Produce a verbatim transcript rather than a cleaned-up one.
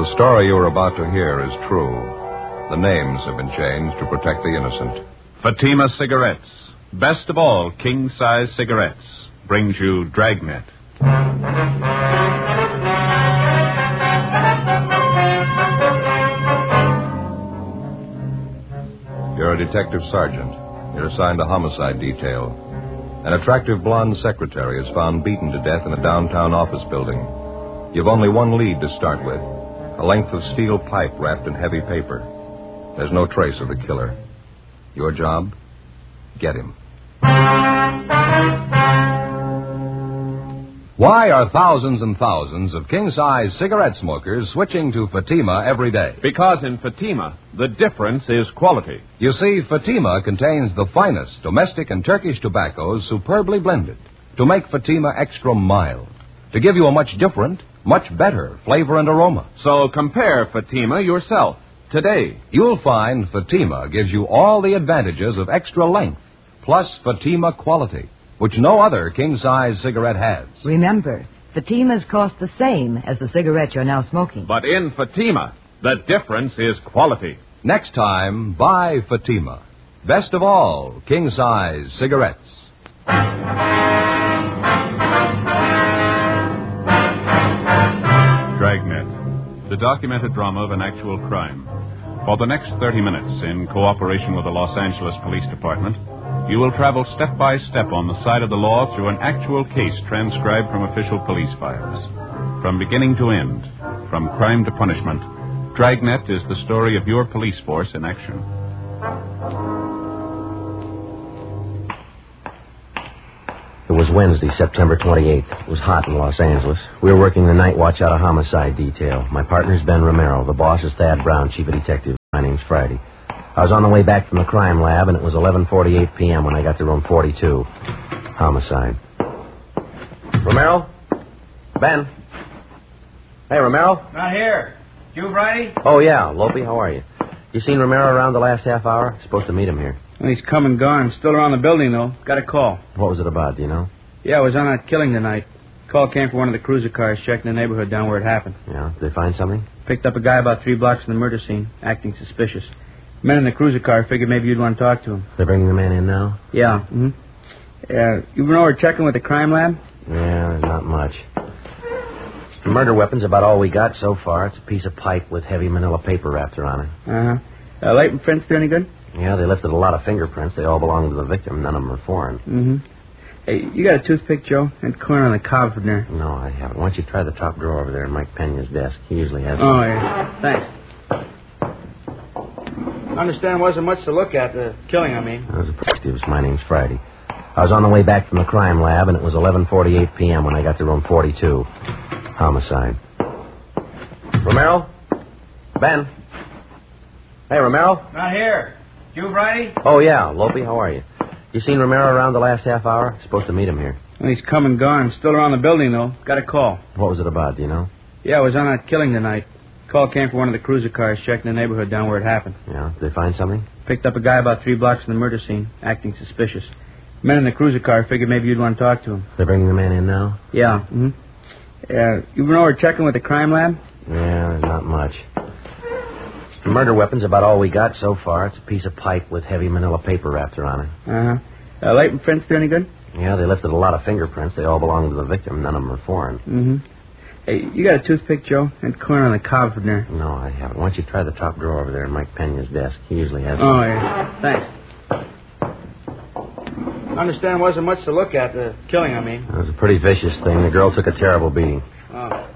the story you are about to hear is true. The names have been changed to protect the innocent. Fatima Cigarettes, best of all king-size cigarettes, brings you Dragnet. You're a detective sergeant. You're assigned a homicide detail. An attractive blonde secretary is found beaten to death in a downtown office building. You've only one lead to start with, a length of steel pipe wrapped in heavy paper. There's no trace of the killer. Your job? Get him. Why are thousands and thousands of king-size cigarette smokers switching to Fatima every day? Because in Fatima, the difference is quality. You see, Fatima contains the finest domestic and Turkish tobaccos superbly blended to make Fatima extra mild, to give you a much different, much better flavor and aroma. So compare Fatima yourself today. You'll find Fatima gives you all the advantages of extra length, plus Fatima quality, which no other king-size cigarette has. Remember, Fatimas cost the same as the cigarette you're now smoking. But in Fatima, the difference is quality. Next time, buy Fatima. Best of all king-size cigarettes. Dragnet, the documented drama of an actual crime. For the next thirty minutes, in cooperation with the Los Angeles Police Department, you will travel step by step on the side of the law through an actual case transcribed from official police files. From beginning to end, from crime to punishment, Dragnet is the story of your police force in action. It was Wednesday, September twenty-eighth. It was hot in Los Angeles. We were working the night watch out of homicide detail. My partner's Ben Romero. The boss is Thad Brown, chief of detective. My name's Friday. I was on the way back from the crime lab, and it was eleven forty-eight p.m. when I got to room forty-two. Homicide. Romero? Ben? Hey, Romero? Not here. You, Friday? Oh, yeah. Lope, how are you? You seen Romero around the last half hour? Supposed to meet him here. Well, he's come and gone. Still around the building, though. Got a call. What was it about, do you know? Yeah, I was on that killing tonight. Call came from one of the cruiser cars checking the neighborhood down where it happened. Yeah? Did they find something? Picked up a guy about three blocks from the murder scene, acting suspicious. Men in the cruiser car figured maybe you'd want to talk to him. They're bringing the man in now? Yeah. Mm-hmm. Uh, you know we're checking with the crime lab? Yeah, there's not much. The murder weapon's about all we got so far. It's a piece of pipe with heavy manila paper wrapped around it. Uh-huh. Uh, Leighton prints do any good? Yeah, they lifted a lot of fingerprints. They all belong to the victim. None of them are foreign. Mm-hmm. Hey, you got a toothpick, Joe? And corn on the cob from there. No, I haven't. Why don't you try the top drawer over there in Mike Pena's desk? He usually has Oh, some. yeah. Thanks. I understand wasn't much to look at. The killing, I mean. That was a detective. My name's Friday. I was on the way back from the crime lab, and it was eleven forty-eight p.m. when I got to room forty-two. Homicide. Romero? Ben? Hey, Romero? Not here. You, Friday? Oh, yeah. Lope, how are you? You seen Romero around the last half hour? Supposed to meet him here. Well, he's come and gone. Still around the building, though. Got a call. What was it about, do you know? Yeah, I was on that killing tonight. Call came from one of the cruiser cars checking the neighborhood down where it happened. Yeah? Did they find something? Picked up a guy about three blocks from the murder scene, acting suspicious. Men in the cruiser car figured maybe you'd want to talk to him. They're bringing the man in now? Yeah. Mm-hmm. Uh, you know we're checking with the crime lab? Yeah, there's not much. The murder weapon's about all we got so far. It's a piece of pipe with heavy manila paper wrapped around it. Uh-huh. Uh, Leighton prints do any good? Yeah, they lifted a lot of fingerprints. They all belong to the victim. None of them are foreign. Mm-hmm. Hey, you got a toothpick, Joe? And corn on the cob from there. No, I haven't. Why don't you try the top drawer over there in Mike Pena's desk? He usually has some. Oh, yeah. Thanks. I understand wasn't much to look at. The killing, I mean. It was a pretty vicious thing. The girl took a terrible beating. Oh.